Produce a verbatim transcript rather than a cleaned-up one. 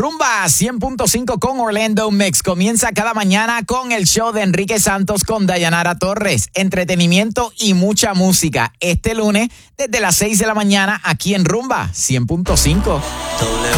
Rumba cien punto cinco con Orlando Mix comienza cada mañana con el show de Enrique Santos con Dayanara Torres. Entretenimiento y mucha música. Este lunes desde las seis de la mañana aquí en Rumba cien punto cinco.